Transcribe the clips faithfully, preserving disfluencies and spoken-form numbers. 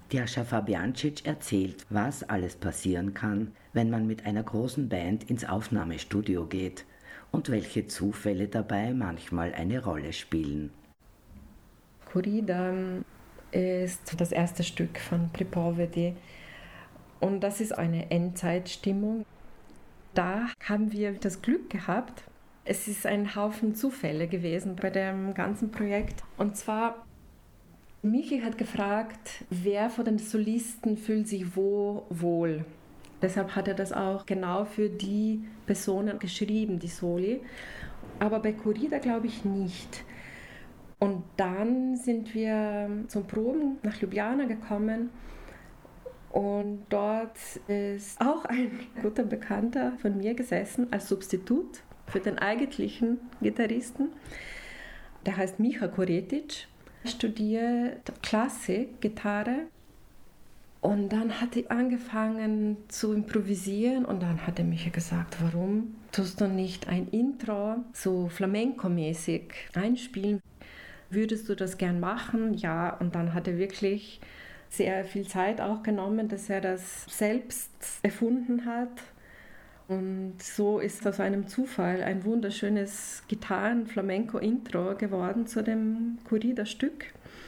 Tjaša Fabijancic erzählt, was alles passieren kann, wenn man mit einer großen Band ins Aufnahmestudio geht und welche Zufälle dabei manchmal eine Rolle spielen. Corrida ist das erste Stück von Pripovedi und das ist eine Endzeitstimmung. Da haben wir das Glück gehabt. Es ist ein Haufen Zufälle gewesen bei dem ganzen Projekt. Und zwar, Michi hat gefragt, wer von den Solisten fühlt sich wo wohl. Deshalb hat er das auch genau für die Personen geschrieben, die Soli. Aber bei Corrida glaube ich nicht. Und dann sind wir zum Proben nach Ljubljana gekommen. Und dort ist auch ein guter Bekannter von mir gesessen als Substitut für den eigentlichen Gitarristen. Der heißt Miha Koretic, studiert Klassik, Gitarre. Und dann hat er angefangen zu improvisieren und dann hat er mich gesagt, warum tust du nicht ein Intro so Flamenco-mäßig einspielen? Würdest du das gern machen? Ja, und dann hat er wirklich sehr viel Zeit auch genommen, dass er das selbst erfunden hat. Und so ist aus einem Zufall ein wunderschönes Gitarren-Flamenco-Intro geworden zu dem Corrida-Stück.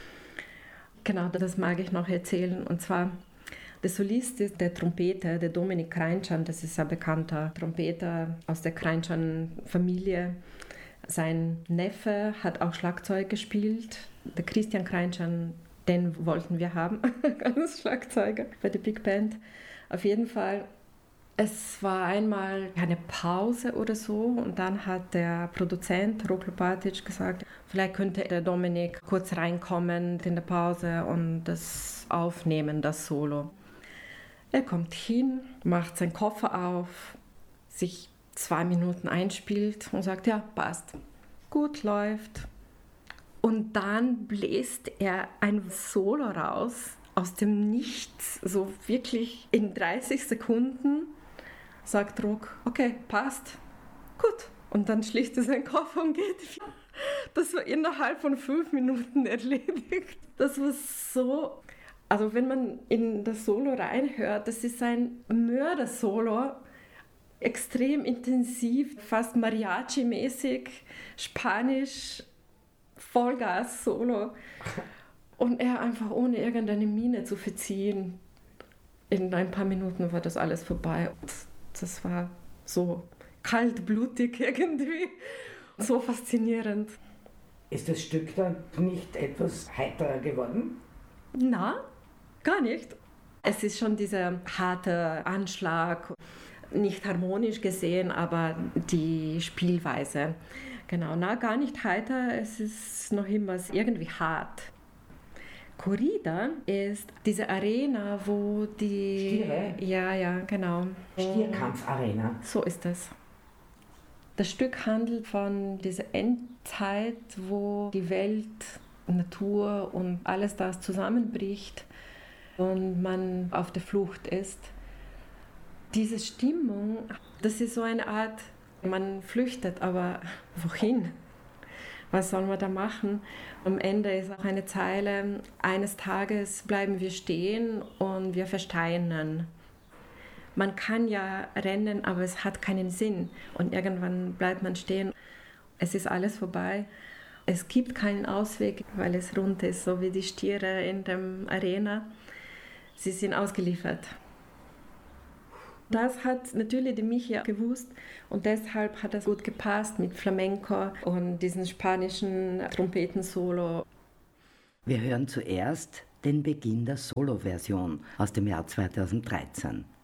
Genau, das mag ich noch erzählen. Und zwar, der Solist ist der Trompeter, der Dominik Krajnčan, das ist ein bekannter Trompeter aus der Krajnčan-Familie. Sein Neffe hat auch Schlagzeug gespielt, der Christian Krajnčan. Den wollten wir haben als Schlagzeuger bei der Big Band. Auf jeden Fall, es war einmal eine Pause oder so und dann hat der Produzent Rok Lopatic gesagt, vielleicht könnte der Dominik kurz reinkommen in der Pause und das aufnehmen, das Solo. Er kommt hin, macht seinen Koffer auf, sich zwei Minuten einspielt und sagt, ja, passt, gut läuft. Und dann bläst er ein Solo raus, aus dem Nichts, so wirklich in dreißig Sekunden, sagt Rok, okay, passt, gut. Und dann schließt er seinen Koffer und geht. Das war innerhalb von fünf Minuten erledigt. Das war so, also wenn man in das Solo reinhört, das ist ein Mörder-Solo, extrem intensiv, fast Mariachi-mäßig, spanisch, Vollgas-Solo und er einfach ohne irgendeine Miene zu verziehen. In ein paar Minuten war das alles vorbei. Das war so kaltblutig irgendwie, so faszinierend. Ist das Stück dann nicht etwas heiterer geworden? Na, gar nicht. Es ist schon dieser harte Anschlag, nicht harmonisch gesehen, aber die Spielweise. Genau, na, gar nicht heiter, es ist noch immer irgendwie hart. Corrida ist diese Arena, wo die... Stiere? Ja, ja, genau. Stierkampfarena. So ist es. Das Stück handelt von dieser Endzeit, wo die Welt, Natur und alles das zusammenbricht und man auf der Flucht ist. Diese Stimmung, das ist so eine Art... Man flüchtet, aber wohin? Was soll man da machen? Am Ende ist auch eine Zeile, eines Tages bleiben wir stehen und wir versteinern. Man kann ja rennen, aber es hat keinen Sinn. Und irgendwann bleibt man stehen. Es ist alles vorbei. Es gibt keinen Ausweg, weil es rund ist, so wie die Stiere in der Arena. Sie sind ausgeliefert. Das hat natürlich der Michi gewusst und deshalb hat das gut gepasst mit Flamenco und diesem spanischen Trompetensolo. Wir hören zuerst den Beginn der Solo-Version aus dem Jahr zweitausenddreizehn.